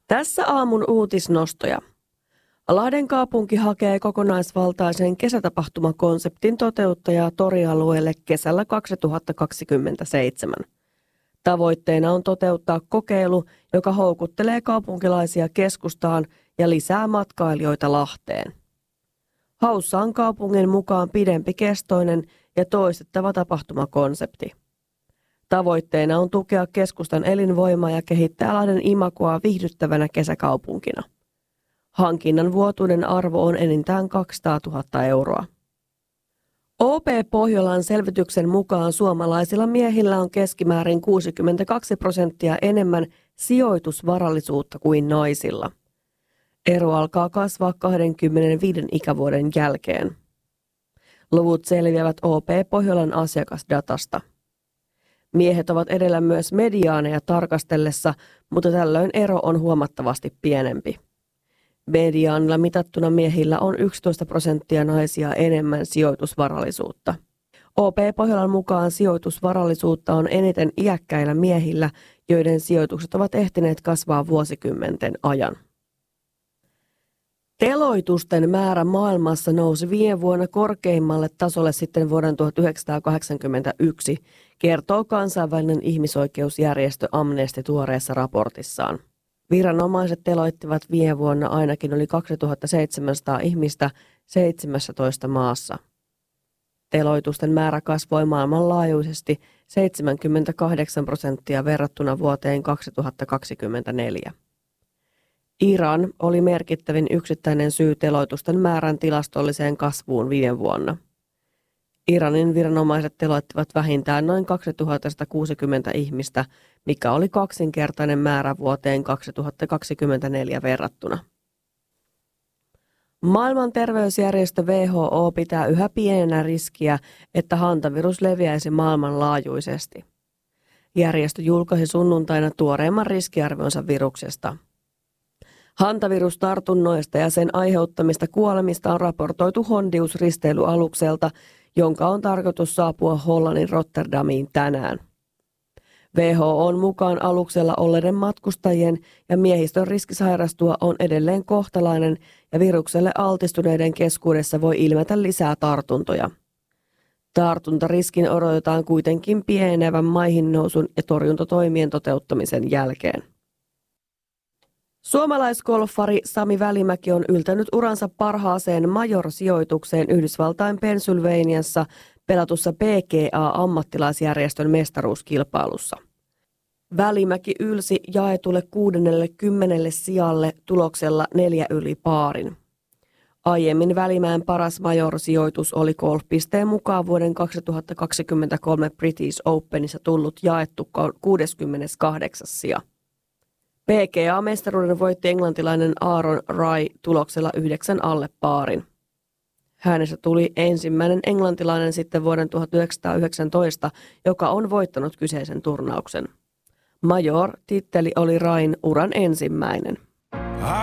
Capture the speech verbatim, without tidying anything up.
Tässä aamun uutisnostoja. Lahden kaupunki hakee kokonaisvaltaisen kesätapahtumakonseptin toteuttajaa torialueelle kesällä kaksituhattakaksikymmentäseitsemän. Tavoitteena on toteuttaa kokeilu, joka houkuttelee kaupunkilaisia keskustaan ja lisää matkailijoita Lahteen. Haussa on kaupungin mukaan pidempikestoinen ja toistettava tapahtumakonsepti. Tavoitteena on tukea keskustan elinvoimaa ja kehittää Lahden imagoa viihdyttävänä kesäkaupunkina. Hankinnan vuotuinen arvo on enintään kaksisataatuhatta euroa. O P Pohjolan selvityksen mukaan suomalaisilla miehillä on keskimäärin kuusikymmentäkaksi prosenttia enemmän sijoitusvarallisuutta kuin naisilla. Ero alkaa kasvaa kaksikymmentäviisi ikävuoden jälkeen. Luvut selviävät O P Pohjolan asiakasdatasta. Miehet ovat edellä myös mediaaneja tarkastellessa, mutta tällöin ero on huomattavasti pienempi. Mediaanilla mitattuna miehillä on yksitoista prosenttia naisia enemmän sijoitusvarallisuutta. O P Pohjolan mukaan sijoitusvarallisuutta on eniten iäkkäillä miehillä, joiden sijoitukset ovat ehtineet kasvaa vuosikymmenten ajan. Teloitusten määrä maailmassa nousi viime vuonna korkeimmalle tasolle sitten vuoden tuhatyhdeksänsataakahdeksankymmentäyksi, kertoo kansainvälinen ihmisoikeusjärjestö Amnesty tuoreessa raportissaan. Viranomaiset teloittivat viime vuonna ainakin yli kaksituhattaseitsemänsataa ihmistä seitsemässätoista maassa. Teloitusten määrä kasvoi maailmanlaajuisesti seitsemänkymmentäkahdeksan prosenttia verrattuna vuoteen kaksituhattakaksikymmentäneljä. Iran oli merkittävin yksittäinen syy teloitusten määrän tilastolliseen kasvuun viime vuonna. Iranin viranomaiset teloittivat vähintään noin kaksituhattasatakuusikymmentä ihmistä, mikä oli kaksinkertainen määrä vuoteen kaksituhattakaksikymmentäneljä verrattuna. Maailman terveysjärjestö W H O pitää yhä pienenä riskiä, että hantavirus leviäisi maailmanlaajuisesti. Järjestö julkaisi sunnuntaina tuoreimman riskiarvionsa viruksesta. Hantavirustartunnoista ja sen aiheuttamista kuolemista on raportoitu Hondius-risteilyalukselta, jonka on tarkoitus saapua Hollannin Rotterdamiin tänään. W H O:n mukaan aluksella olleiden matkustajien ja miehistön riski sairastua on edelleen kohtalainen ja virukselle altistuneiden keskuudessa voi ilmetä lisää tartuntoja. Tartuntariskin odotetaan kuitenkin pienenevän maihin nousun ja torjuntatoimien toteuttamisen jälkeen. Suomalaisgolfari Sami Välimäki on yltänyt uransa parhaaseen Major-sijoitukseen Yhdysvaltain Pennsylvaniassa pelatussa P G A-ammattilaisjärjestön mestaruuskilpailussa. Välimäki ylsi jaetulle kuudennelle kymmenelle sijalle tuloksella neljä yli paarin. Aiemmin Välimäen paras Major-sijoitus oli golfpisteen mukaan vuoden kaksituhattakaksikymmentäkolme British Openissa tullut jaettu kuudeskymmeneskahdeksas sija. P G A-mestaruuden voitti englantilainen Aaron Rai tuloksella yhdeksän alle paarin. Hänestä tuli ensimmäinen englantilainen sitten vuoden tuhatyhdeksänsataayhdeksäntoista, joka on voittanut kyseisen turnauksen. Major-titteli oli Rain uran ensimmäinen.